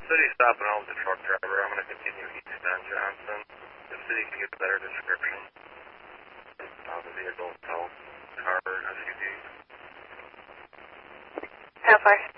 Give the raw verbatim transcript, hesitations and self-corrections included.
City stopping out with the truck driver. I'm going to continue east on Johnson. The city can get a better description of the vehicle itself. Car, S U V. How far?